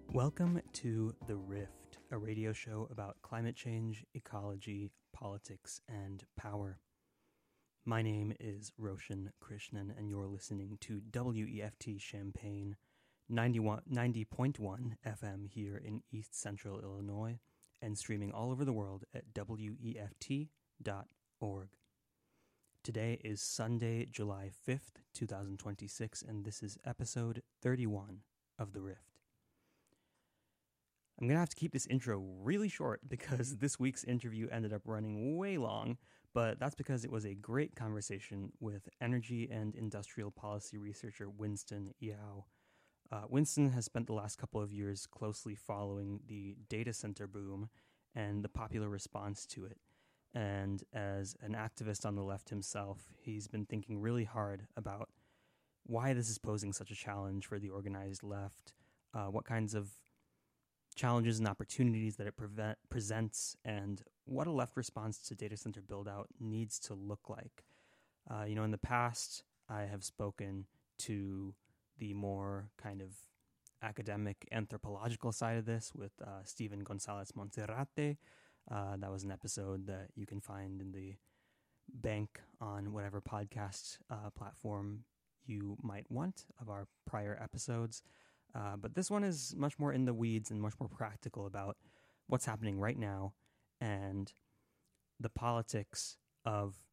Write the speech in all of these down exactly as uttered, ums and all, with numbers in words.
Welcome to The Rift, a radio show about climate change, ecology, politics, and power. My name is Roshan Krishnan, and you're listening to W E F T Champaign ninety point one F M here in East Central Illinois, and streaming all over the world at W E F T dot org. Today is Sunday, July fifth, twenty twenty-six, and this is episode thirty-one of The Rift. I'm going to have to keep this intro really short because this week's interview ended up running way long, but that's because it was a great conversation with energy and industrial policy researcher Winston Yao. Uh, Winston has spent the last couple of years closely following the data center boom and the popular response to it. And as an activist on the left himself, he's been thinking really hard about why this is posing such a challenge for the organized left, uh, what kinds of challenges and opportunities that it prevent, presents, and what a left response to data center build-out needs to look like. Uh, you know, in the past, I have spoken to the more kind of academic anthropological side of this with uh, Stephen Gonzalez Monserrate. Uh, that was an episode that you can find in the bank on whatever podcast uh, platform you might want of our prior episodes. Uh, but this one is much more in the weeds and much more practical about what's happening right now and the politics of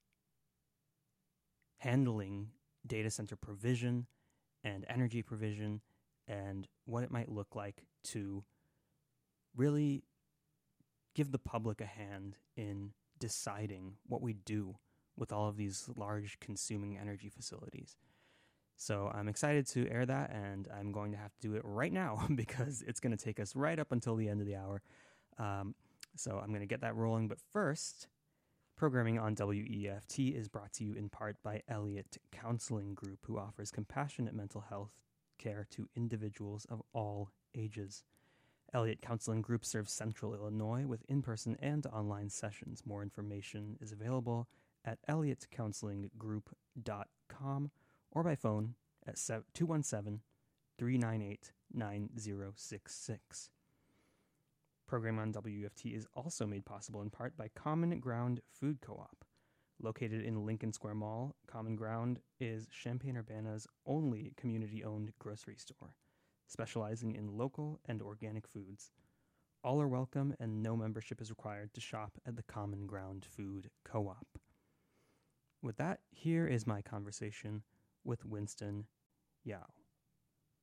handling data center provision and energy provision and what it might look like to really give the public a hand in deciding what we do with all of these large consuming energy facilities. So I'm excited to air that, and I'm going to have to do it right now because it's going to take us right up until the end of the hour. Um, so I'm going to get that rolling. But first, programming on W E F T is brought to you in part by Elliott Counseling Group, who offers compassionate mental health care to individuals of all ages. Elliott Counseling Group serves Central Illinois with in-person and online sessions. More information is available at elliott counseling group dot com or by phone at two one seven, three nine eight, nine zero six six. Program on W E F T is also made possible in part by Common Ground Food Co-op. Located in Lincoln Square Mall, Common Ground is Champaign-Urbana's only community-owned grocery store, specializing in local and organic foods. All are welcome and no membership is required to shop at the Common Ground Food Co-op. With that, here is my conversation with Winston Yao.